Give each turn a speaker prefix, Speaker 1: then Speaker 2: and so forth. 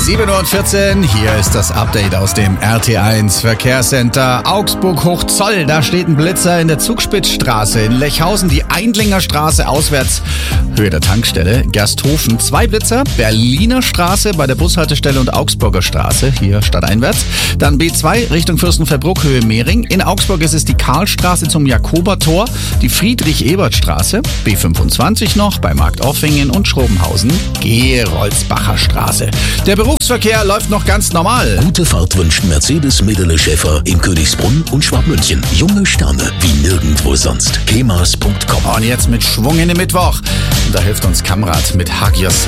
Speaker 1: 7:14 Uhr, hier ist das Update aus dem RT1 Verkehrscenter Augsburg-Hochzoll. Da steht ein Blitzer in der Zugspitzstraße, in Lechhausen die Eindlinger Straße auswärts, Höhe der Tankstelle, Gersthofen. 2 Blitzer, Berliner Straße bei der Bushaltestelle und Augsburger Straße, hier stadteinwärts. Dann B2 Richtung Fürstenfeldbruck, Höhe Mehring. In Augsburg ist es die Karlstraße zum Jakobertor, die Friedrich-Ebert-Straße, B25 noch bei Marktoffingen und Schrobenhausen, Geroldsbacher Straße. Der Berufsverkehr läuft noch ganz normal.
Speaker 2: Gute Fahrt wünscht Mercedes-Medele Schäfer in Königsbrunn und Schwabmünchen. Junge Sterne wie nirgendwo sonst. kemas.com.
Speaker 1: Und jetzt mit Schwung in den Mittwoch. Da hilft uns Kamrat mit Hug Yourself.